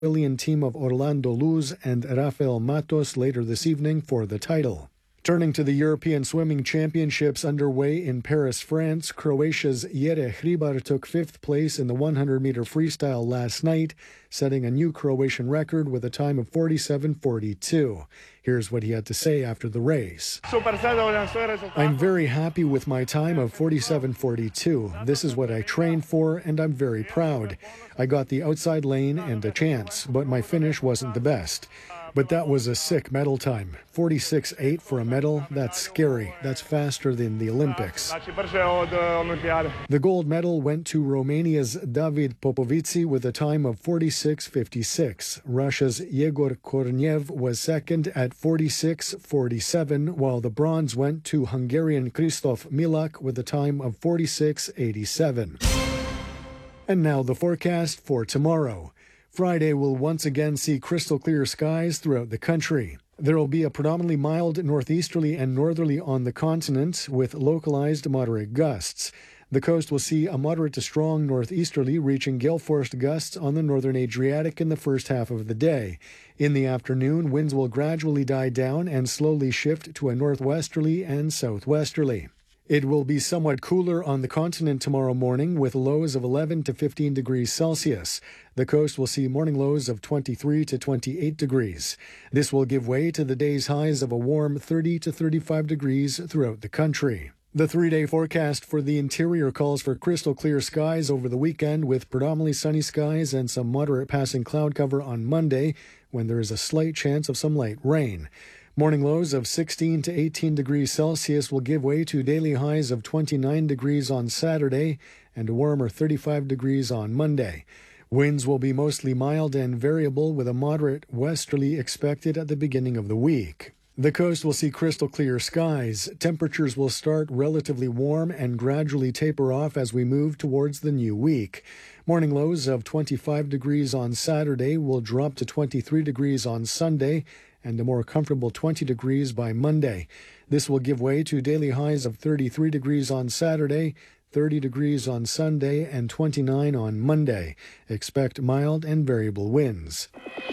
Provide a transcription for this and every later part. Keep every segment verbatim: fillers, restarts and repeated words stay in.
Brazilian team of Orlando Luz and Rafael Matos later this evening for the title. Turning to the European Swimming Championships underway in Paris, France, Croatia's Jere Hribar took fifth place in the one hundred meter freestyle last night, setting a new Croatian record with a time of forty-seven forty-two. Here's what he had to say after the race. I'm very happy with my time of forty-seven forty-two. This is what I trained for, and I'm very proud. I got the outside lane and a chance, but my finish wasn't the best. But that was a sick medal time. forty-six eight for a medal, that's scary. That's faster than the Olympics. The gold medal went to Romania's David Popovici with a time of forty-six fifty-six. Russia's Yegor Kornev was second at forty-six forty-seven, while the bronze went to Hungarian Kristof Milak with a time of forty-six eighty-seven. And now the forecast for tomorrow. Friday will once again see crystal clear skies throughout the country. There will be a predominantly mild northeasterly and northerly on the continent with localized moderate gusts. The coast will see a moderate to strong northeasterly reaching gale-force gusts on the northern Adriatic in the first half of the day. In the afternoon, winds will gradually die down and slowly shift to a northwesterly and southwesterly. It will be somewhat cooler on the continent tomorrow morning with lows of eleven to fifteen degrees Celsius. The coast will see morning lows of twenty-three to twenty-eight degrees. This will give way to the day's highs of a warm thirty to thirty-five degrees throughout the country. The three-day forecast for the interior calls for crystal clear skies over the weekend with predominantly sunny skies and some moderate passing cloud cover on Monday when there is a slight chance of some light rain. Morning lows of sixteen to eighteen degrees Celsius will give way to daily highs of twenty-nine degrees on Saturday and a warmer thirty-five degrees on Monday. Winds will be mostly mild and variable with a moderate westerly expected at the beginning of the week. The coast will see crystal clear skies. Temperatures will start relatively warm and gradually taper off as we move towards the new week. Morning lows of twenty-five degrees on Saturday will drop to twenty-three degrees on Sunday and a more comfortable twenty degrees by Monday. This will give way to daily highs of thirty-three degrees on Saturday, thirty degrees on Sunday, and twenty-nine on Monday. Expect mild and variable winds.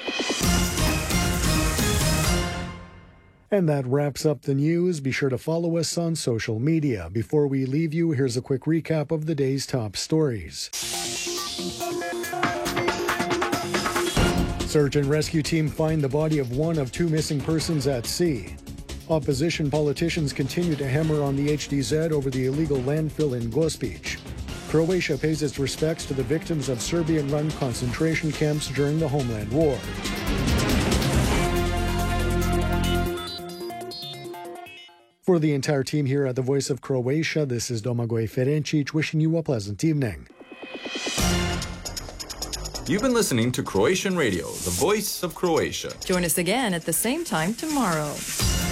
And that wraps up the news. Be sure to follow us on social media. Before we leave you, here's a quick recap of the day's top stories. Search and rescue team find the body of one of two missing persons at sea. Opposition politicians continue to hammer on the H D Z over the illegal landfill in Gospic. Croatia pays its respects to the victims of Serbian-run concentration camps during the Homeland War. For the entire team here at the Voice of Croatia, this is Domagoj Ferencic wishing you a pleasant evening. You've been listening to Croatian Radio, the voice of Croatia. Join us again at the same time tomorrow.